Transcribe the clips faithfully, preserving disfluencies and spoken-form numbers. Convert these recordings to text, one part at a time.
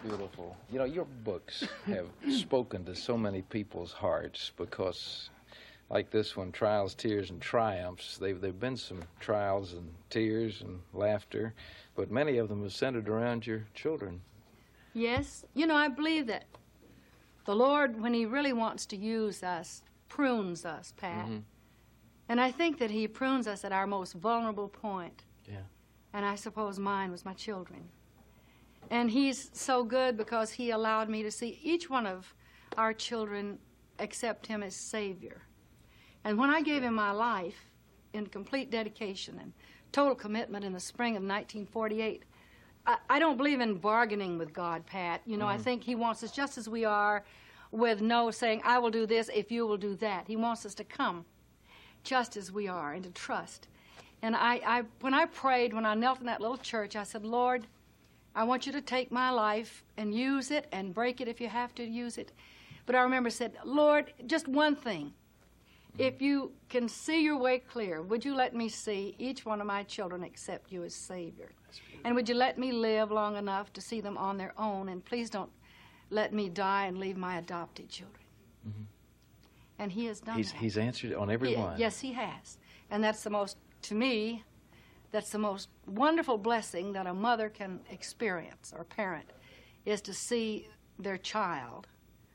beautiful. You know, your books have spoken to so many people's hearts because, like this one, Trials, Tears, and Triumphs, they've, they've been some trials and tears and laughter, but many of them have centered around your children. Yes. You know, I believe that the Lord, when he really wants to use us, prunes us, Pat. Mm-hmm. And I think that he prunes us at our most vulnerable point. Yeah. And I suppose mine was my children. And he's so good because he allowed me to see each one of our children accept him as Savior. And when I gave him my life in complete dedication and total commitment in the spring of nineteen forty-eight, I, I don't believe in bargaining with God, Pat. You know, mm-hmm. I think he wants us just as we are, with no saying, I will do this if you will do that. He wants us to come just as we are and to trust. And I, I, when I prayed, when I knelt in that little church, I said, Lord, I want you to take my life and use it and break it if you have to use it. But I remember said, Lord, just one thing. If you can see your way clear, would you let me see each one of my children accept you as Savior? And would you let me live long enough to see them on their own? And please don't let me die and leave my adopted children. Mm-hmm. And he has done he's, that. He's answered on every he, one. Yes, he has. And that's the most, to me, that's the most wonderful blessing that a mother can experience, or a parent, is to see their child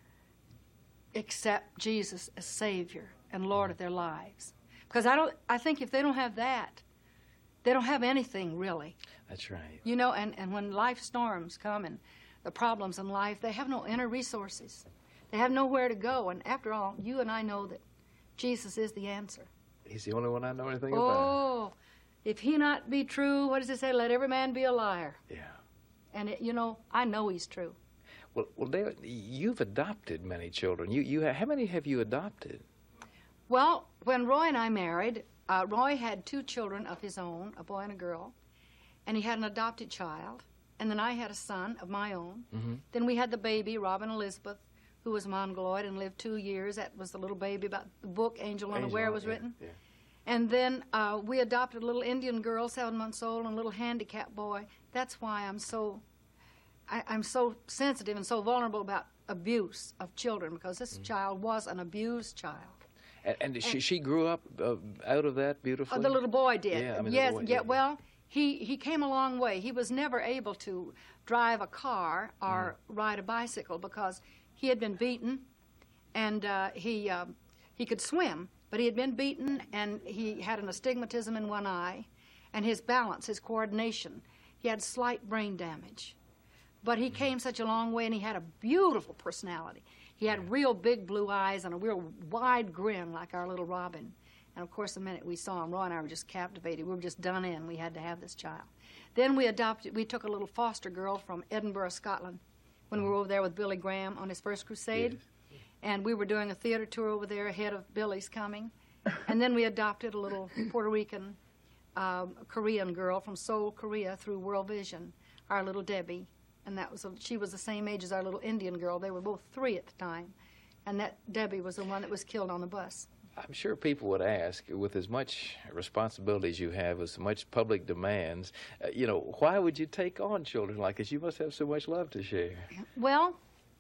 accept Jesus as Savior and Lord of their lives. Because I don't, I think if they don't have that, they don't have anything really. That's right. You know, and, and when life storms come and the problems in life, they have no inner resources. They have nowhere to go. And after all, you and I know that Jesus is the answer. He's the only one I know anything oh, about. Oh, if he not be true, what does it say? Let every man be a liar. Yeah. And, it, you know, I know he's true. Well, well, David, you've adopted many children. You, you, how many have you adopted? Well, when Roy and I married, uh, Roy had two children of his own, a boy and a girl, and he had an adopted child. And then I had a son of my own. Mm-hmm. Then we had the baby, Robin Elizabeth, who was mongoloid and lived two years. That was the little baby about the book Angel Unaware was yeah, written. Yeah. And then uh, we adopted a little Indian girl, seven months old, and a little handicapped boy. That's why I'm so, I, I'm so sensitive and so vulnerable about abuse of children, because this mm-hmm. child was an abused child. And, and, and she, she grew up uh, out of that beautifully? Uh, the little boy did. Yeah, I mean, yes, boy, yeah, yeah, well, he, he came a long way. He was never able to drive a car or mm. ride a bicycle because he had been beaten, and uh, he, uh, he could swim, but he had been beaten, and he had an astigmatism in one eye, and his balance, his coordination, he had slight brain damage. But he mm. came such a long way, and he had a beautiful personality. He had real big blue eyes and a real wide grin like our little Robin. And, of course, the minute we saw him, Roy and I were just captivated. We were just done in. We had to have this child. Then we adopted, we took a little foster girl from Edinburgh, Scotland, when we were over there with Billy Graham on his first crusade. Yes. And we were doing a theater tour over there ahead of Billy's coming. And then we adopted a little Puerto Rican, um, Korean girl from Seoul, Korea, through World Vision, our little Debbie. And that was a, she was the same age as our little Indian girl. They were both three at the time. And that Debbie was the one that was killed on the bus. I'm sure people would ask, with as much responsibility as you have, with so much public demands, uh, you know, why would you take on children like this? You must have so much love to share. Well,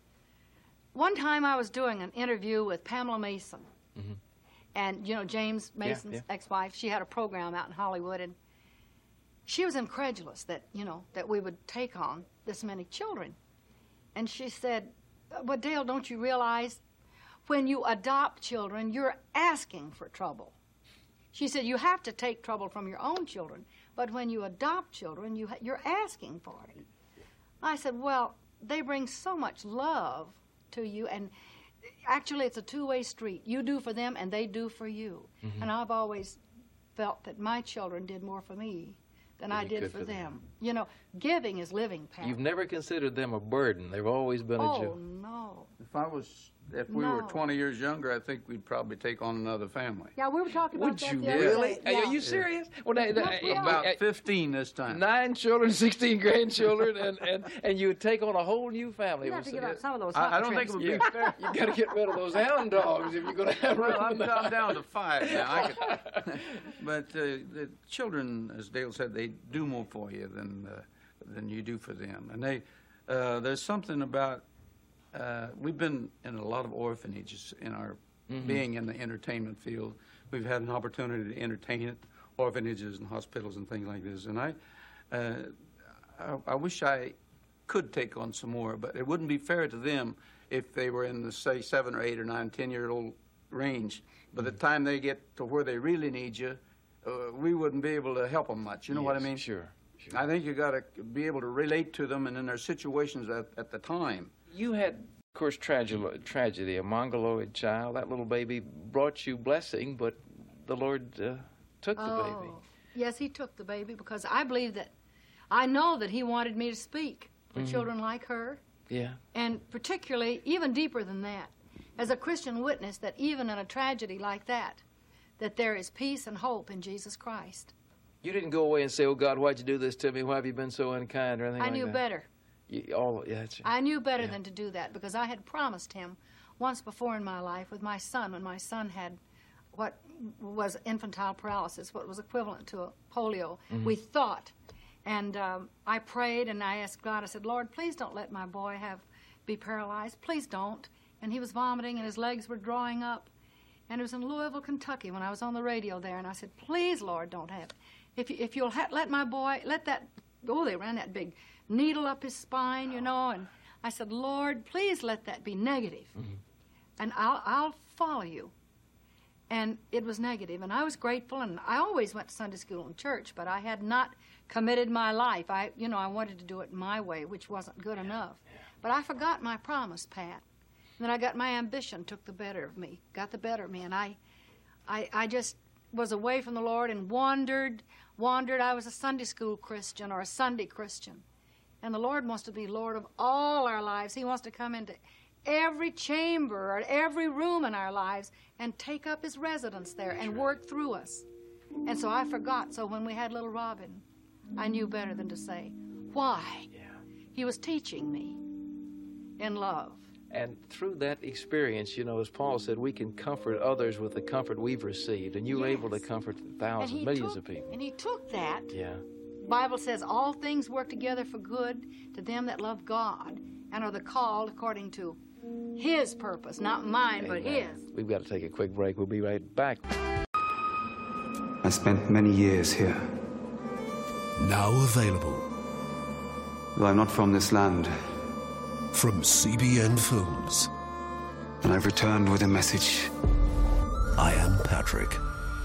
one time I was doing an interview with Pamela Mason. Mm-hmm. And, you know, James Mason's yeah, yeah. ex-wife, she had a program out in Hollywood, and she was incredulous that, you know, that we would take on this many children. And she said, but Dale, don't you realize when you adopt children, you're asking for trouble? She said, you have to take trouble from your own children, but when you adopt children, you ha you're asking for it. I said, well, they bring so much love to you, and actually it's a two-way street. You do for them, and they do for you. Mm-hmm. And I've always felt that my children did more for me than I did for, for them. them. You know, giving is living, Pat. You've never considered them a burden. They've always been oh, a joy. Oh, no. If I was, if we no. were twenty years younger, I think we'd probably take on another family. Yeah, we were talking about Would that you the other really? day. Yeah. Are you serious? Yeah. Well, that, that, yeah. About uh, fifteen this time. Nine children, sixteen grandchildren, and, and, and you would take on a whole new family. You have to give up some of those I, I don't trips. think it would be fair. You got to get rid of those hound dogs if you're going to have Well, them. I'm, I'm down to five now. I could, but uh, the children, as Dale said, they do more for you than uh, than you do for them, and they uh, there's something about, uh, we've been in a lot of orphanages in our mm-hmm. being in the entertainment field. We've had an opportunity to entertain at orphanages and hospitals and things like this. And I, uh, I, I wish I could take on some more, but it wouldn't be fair to them if they were in the, say, seven or eight or nine, ten-year-old range. By the time they get to where they really need you, uh, we wouldn't be able to help them much. You know yes, what I mean? Sure, sure. I think you got to be able to relate to them and in their situations at, at the time. You had, of course, tragedy, tragedy, a mongoloid child. That little baby brought you blessing, but the Lord uh, took the oh, baby. Yes, he took the baby because I believe that, I know that he wanted me to speak for mm-hmm. children like her. Yeah. And particularly, even deeper than that, as a Christian witness, that even in a tragedy like that, that there is peace and hope in Jesus Christ. You didn't go away and say, oh, God, why'd you do this to me? Why have you been so unkind or anything I like knew that? better. You, all, yeah, that's, I knew better yeah. than to do that because I had promised him once before in my life with my son, when my son had what was infantile paralysis, what was equivalent to a polio, mm-hmm. we thought. And um, I prayed and I asked God, I said, Lord, please don't let my boy have be paralyzed. Please don't. And he was vomiting and his legs were drawing up. And it was in Louisville, Kentucky when I was on the radio there. And I said, please, Lord, don't have it. If, you, if you'll ha let my boy, let that, oh, they ran that big needle up his spine, you know. And I said, Lord, please let that be negative. Mm-hmm. And I'll, I'll follow you. And it was negative. And I was grateful. And I always went to Sunday school and church, but I had not committed my life. I, you know, I wanted to do it my way, which wasn't good enough. But I forgot my promise, Pat. And then I got my ambition, took the better of me, got the better of me. And I, I, I just was away from the Lord and wandered, wandered. I was a Sunday school Christian or a Sunday Christian. And the Lord wants to be Lord of all our lives. He wants to come into every chamber or every room in our lives and take up his residence there and work through us. And so I forgot. So when we had little Robin, I knew better than to say, why? Yeah. He was teaching me in love. And through that experience, you know, as Paul said, we can comfort others with the comfort we've received. And you were yes. able to comfort thousands, millions took, of people. And he took that. Yeah. The Bible says all things work together for good to them that love God and are the called according to his purpose, not mine, Amen. but his. We've got to take a quick break. We'll be right back. I spent many years here. Now available. Though I'm not from this land. From C B N Films. And I've returned with a message. I am Patrick.